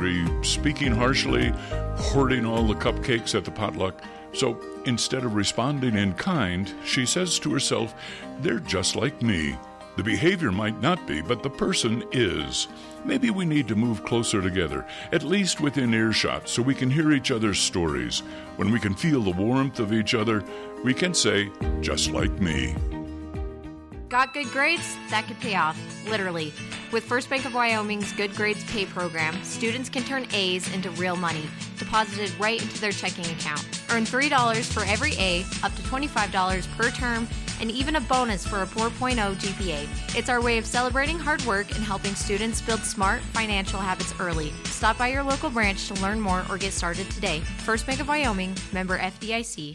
angry, speaking harshly, hoarding all the cupcakes at the potluck. So instead of responding in kind, she says to herself, "They're just like me. The behavior might not be, but the person is. Maybe we need to move closer together, at least within earshot, so we can hear each other's stories. When we can feel the warmth of each other, we can say, just like me." Got good grades? That could pay off, literally. With First Bank of Wyoming's Good Grades Pay program, students can turn A's into real money, deposited right into their checking account. Earn $3 for every A, up to $25 per term, and even a bonus for a 4.0 GPA. It's our way of celebrating hard work and helping students build smart financial habits early. Stop by your local branch to learn more or get started today. First Bank of Wyoming, member FDIC.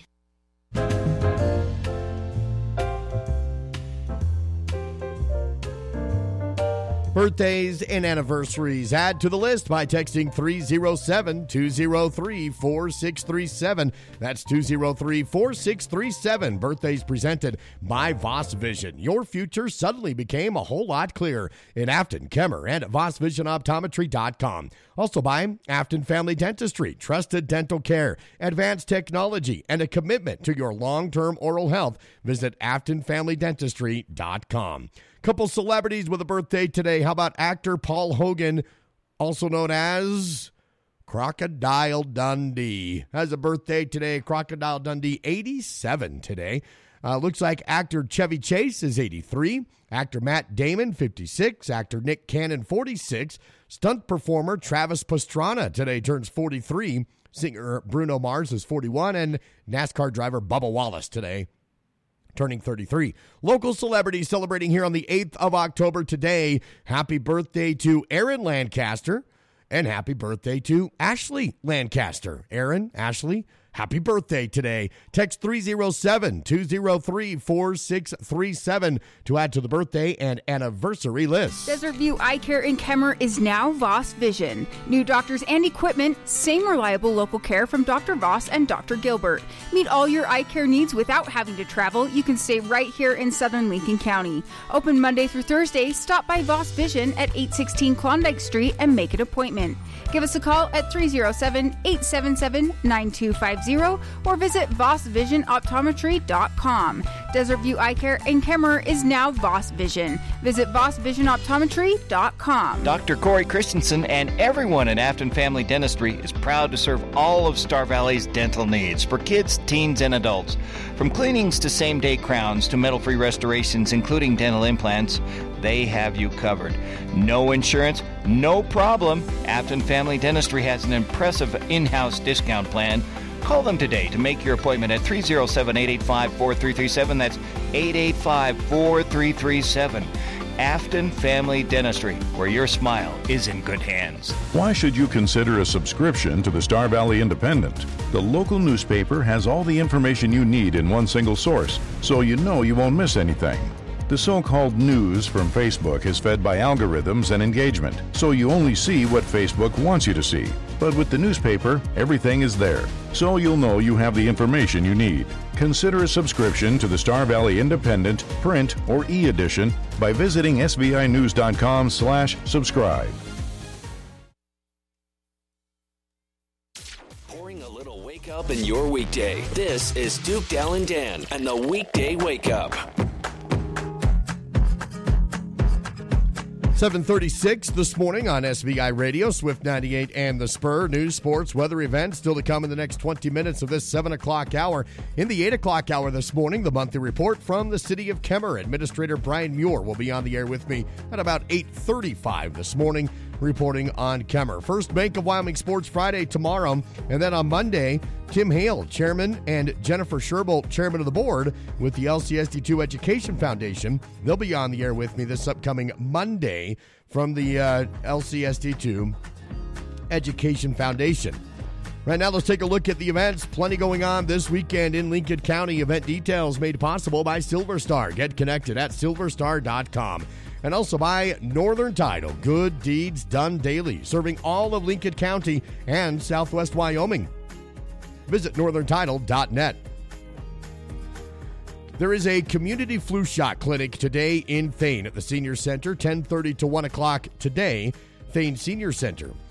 Birthdays and anniversaries. Add to the list by texting 307-203-4637. That's 203-4637. Birthdays presented by Voss Vision. Your future suddenly became a whole lot clearer in Afton, Kemmer, and at VossVisionOptometry.com. Also by Afton Family Dentistry, trusted dental care, advanced technology, and a commitment to your long-term oral health. Visit AftonFamilyDentistry.com. Couple celebrities with a birthday today. How about actor Paul Hogan, also known as Crocodile Dundee, has a birthday today. Crocodile Dundee, 87 today. Looks like actor Chevy Chase is 83. Actor Matt Damon, 56. Actor Nick Cannon, 46. Stunt performer Travis Pastrana today turns 43. Singer Bruno Mars is 41. And NASCAR driver Bubba Wallace today turning 33. Local celebrities celebrating here on the 8th of October today. Happy birthday to Aaron Lancaster and happy birthday to Ashley Lancaster. Aaron, Ashley, happy birthday today. Text 307-203-4637 to add to the birthday and anniversary list. Desert View Eye Care in Kemmer is now Voss Vision. New doctors and equipment, same reliable local care from Dr. Voss and Dr. Gilbert. Meet all your eye care needs without having to travel. You can stay right here in southern Lincoln County. Open Monday through Thursday. Stop by Voss Vision at 816 Klondike Street and make an appointment. Give us a call at 307-877-9250 or visit VossVisionOptometry.com. Desert View Eye Care in Kemmer is now Voss Vision. Visit VossVisionOptometry.com. Dr. Corey Christensen and everyone at Afton Family Dentistry is proud to serve all of Star Valley's dental needs for kids, teens, and adults. From cleanings to same-day crowns to metal-free restorations, including dental implants, they have you covered. No insurance, no problem. Afton Family Dentistry has an impressive in-house discount plan. Call them today to make your appointment at 307-885-4337. That's 885-4337. Afton Family Dentistry, where your smile is in good hands. Why should you consider a subscription to the Star Valley Independent? The local newspaper has all the information you need in one single source, so you know you won't miss anything. The so-called news from Facebook is fed by algorithms and engagement, so you only see what Facebook wants you to see. But with the newspaper, everything is there, so you'll know you have the information you need. Consider a subscription to the Star Valley Independent, print, or e-edition by visiting svinews.com/subscribe. Pouring a little wake up in your weekday. This is Duke, Dal, and Dan and the Weekday Wake Up. 7:36 this morning on SVI Radio, Swift 98 and The Spur. News, sports, weather events still to come in the next 20 minutes of this 7 o'clock hour. In the 8 o'clock hour this morning, the monthly report from the city of Kemmer. Administrator Brian Muir will be on the air with me at about 8:35 this morning, reporting on Kemmer. First Bank of Wyoming Sports Friday tomorrow, and then on Monday, Tim Hale, chairman, and Jennifer Sherbolt, chairman of the board with the LCSD2 Education Foundation. They'll be on the air with me this upcoming Monday from the LCSD2 Education Foundation. Right now, let's take a look at the events. Plenty going on this weekend in Lincoln County. Event details made possible by Silver Star. Get connected at silverstar.com. And also by Northern Title. Good deeds done daily, serving all of Lincoln County and Southwest Wyoming. Visit northerntitle.net. There is a community flu shot clinic today in Thane at the Senior Center, 10:30 to 1 o'clock today. Thane Senior Center.